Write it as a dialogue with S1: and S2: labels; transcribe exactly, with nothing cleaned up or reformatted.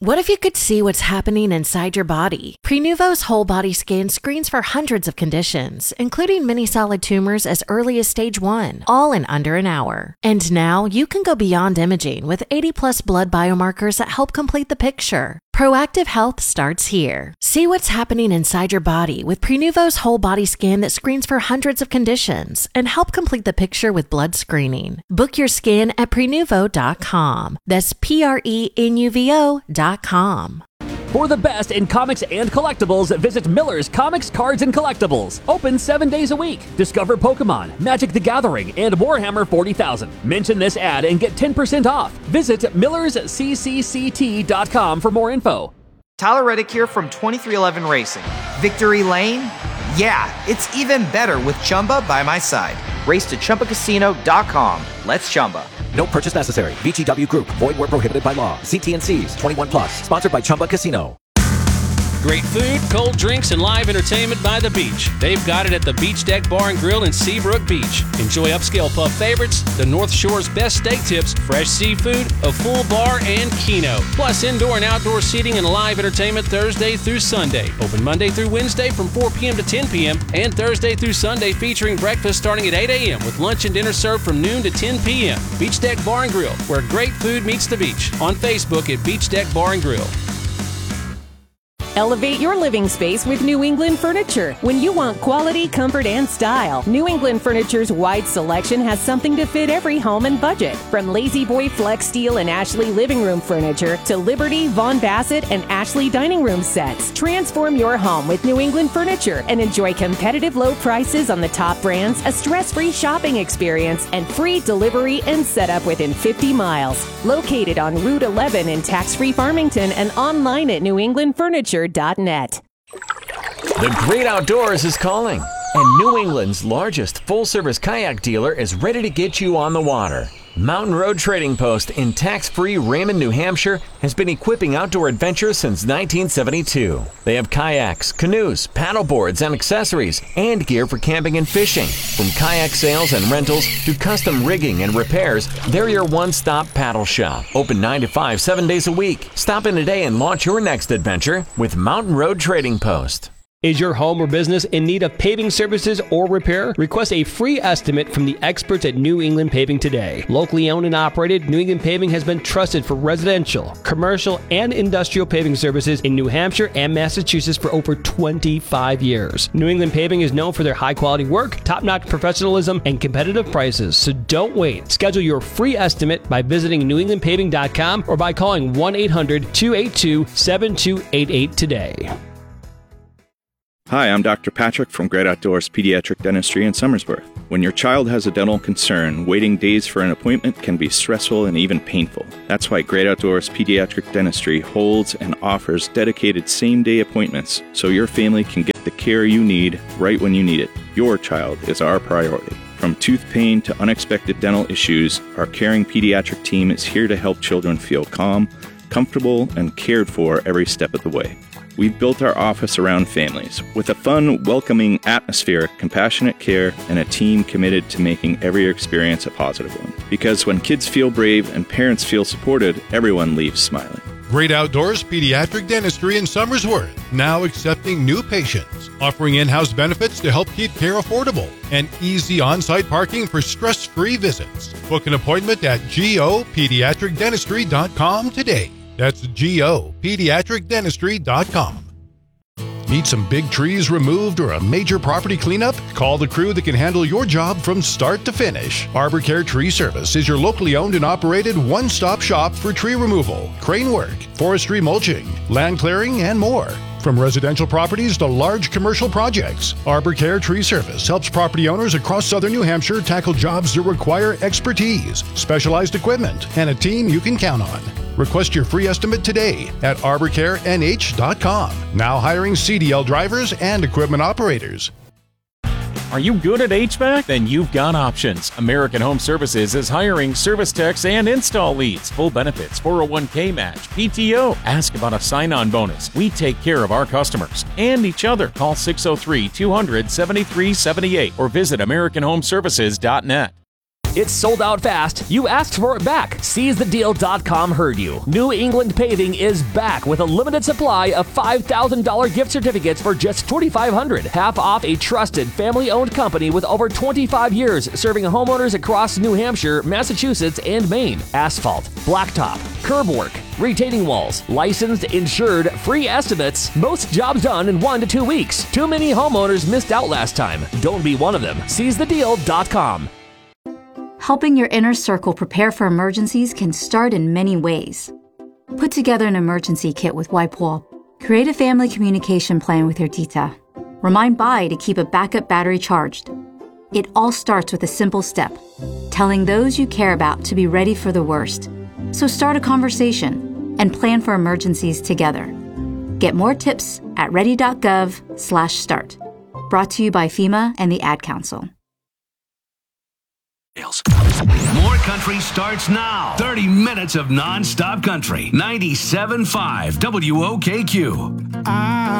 S1: What if you could see what's happening inside your body? Prenuvo's whole body scan screens for hundreds of conditions, including many solid tumors as early as stage one, all in under an hour. And now you can go beyond imaging with eighty plus blood biomarkers that help complete the picture. Proactive health starts here. See what's happening inside your body with Prenuvo's whole body scan that screens for hundreds of conditions and help complete the picture with blood screening. Book your scan at prenuvo dot com. That's P R E N U V O dot com.
S2: For the best in comics and collectibles, visit Miller's Comics, Cards, and Collectibles. Open seven days a week. Discover Pokemon, Magic the Gathering, and Warhammer forty thousand. Mention this ad and get ten percent off. Visit millers c c c t dot com for more info.
S3: Tyler Reddick here from twenty-three eleven Racing. Victory Lane? Yeah, it's even better with Chumba by my side. Race to chumba casino dot com. Let's Chumba.
S4: No purchase necessary. V G W Group. Void where prohibited by law. See T N Cs. twenty-one plus. Sponsored by Chumba Casino.
S5: Great food, cold drinks, and live entertainment by the beach. They've got it at the Beach Deck Bar and Grill in Seabrook Beach. Enjoy upscale pub favorites, the North Shore's best steak tips, fresh seafood, a full bar, and Keno. Plus indoor and outdoor seating and live entertainment Thursday through Sunday. Open Monday through Wednesday from four p.m. to ten p.m. and Thursday through Sunday featuring breakfast starting at eight a.m. with lunch and dinner served from noon to ten p.m. Beach Deck Bar and Grill, where great food meets the beach. On Facebook at Beach Deck Bar and Grill.
S6: Elevate your living space with New England Furniture. When you want quality, comfort, and style, New England Furniture's wide selection has something to fit every home and budget. From Lazy Boy Flex Steel and Ashley living room furniture to Liberty, Von Bassett, and Ashley dining room sets. Transform your home with New England Furniture and enjoy competitive low prices on the top brands, a stress-free shopping experience, and free delivery and setup within fifty miles. Located on Route eleven in tax-free Farmington and online at new england furniture dot net.
S7: The great outdoors is calling, and New England's largest full-service kayak dealer is ready to get you on the water. Mountain Road Trading Post in tax-free Raymond, New Hampshire has been equipping outdoor adventurers since nineteen seventy-two. They have kayaks, canoes, paddleboards, and accessories, and gear for camping and fishing. From kayak sales and rentals to custom rigging and repairs, they're your one-stop paddle shop. Open nine to five, seven days a week. Stop in today and launch your next adventure with Mountain Road Trading Post.
S8: Is your home or business in need of paving services or repair? Request a free estimate from the experts at New England Paving today. Locally owned and operated, New England Paving has been trusted for residential, commercial, and industrial paving services in New Hampshire and Massachusetts for over twenty-five years. New England Paving is known for their high-quality work, top-notch professionalism, and competitive prices, so don't wait. Schedule your free estimate by visiting new england paving dot com or by calling one eight hundred, two eight two, seven two eight eight today.
S9: Hi, I'm Doctor Patrick from Great Outdoors Pediatric Dentistry in Somersworth. When your child has a dental concern, waiting days for an appointment can be stressful and even painful. That's why Great Outdoors Pediatric Dentistry holds and offers dedicated same-day appointments so your family can get the care you need right when you need it. Your child is our priority. From tooth pain to unexpected dental issues, our caring pediatric team is here to help children feel calm, comfortable, and cared for every step of the way. We've built our office around families with a fun, welcoming atmosphere, compassionate care, and a team committed to making every experience a positive one. Because when kids feel brave and parents feel supported, everyone leaves smiling.
S10: Great Outdoors Pediatric Dentistry in Somersworth, now accepting new patients, offering in-house benefits to help keep care affordable, and easy on-site parking for stress-free visits. Book an appointment at go pediatric dentistry dot com today. That's go pediatric dentistry dot com. Need some big trees removed or a major property cleanup? Call the crew that can handle your job from start to finish. Arbor Care Tree Service is your locally owned and operated one-stop shop for tree removal, crane work, forestry mulching, land clearing, and more. From residential properties to large commercial projects, Arbor Care Tree Service helps property owners across southern New Hampshire tackle jobs that require expertise, specialized equipment, and a team you can count on. Request your free estimate today at arbor care n h dot com. Now hiring C D L drivers and equipment operators.
S11: Are you good at H V A C? Then you've got options. American Home Services is hiring service techs and install leads. Full benefits, four oh one k match, P T O. Ask about a sign-on bonus. We take care of our customers and each other. Call six oh three, two hundred, seventy-three seventy-eight or visit american home services dot net.
S2: It's sold out fast. You asked for it back. Seize the deal dot com heard you. New England Paving is back with a limited supply of five thousand dollars gift certificates for just twenty-five hundred dollars. Half off a trusted family-owned company with over twenty-five years serving homeowners across New Hampshire, Massachusetts, and Maine. Asphalt, blacktop, curb work, retaining walls, licensed, insured, free estimates. Most jobs done in one to two weeks. Too many homeowners missed out last time. Don't be one of them. Seize the deal dot com.
S12: Helping your inner circle prepare for emergencies can start in many ways. Put together an emergency kit with WipeWall. Create a family communication plan with your tita. Remind Bai to keep a backup battery charged. It all starts with a simple step, telling those you care about to be ready for the worst. So start a conversation and plan for emergencies together. Get more tips at ready dot gov slash start. Brought to you by FEMA and the Ad Council.
S13: More country starts now. thirty minutes of non-stop country. ninety-seven point five W O K Q. I